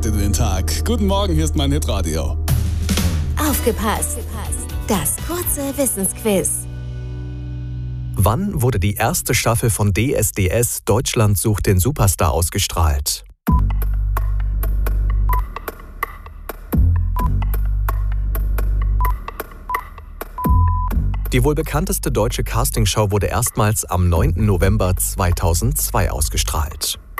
in den Tag. Guten Morgen, hier ist mein Hitradio. Aufgepasst! Das kurze Wissensquiz. Wann wurde die erste Staffel von DSDS Deutschland sucht den Superstar ausgestrahlt? Die wohl bekannteste deutsche Castingshow wurde erstmals am 9. November 2002 ausgestrahlt.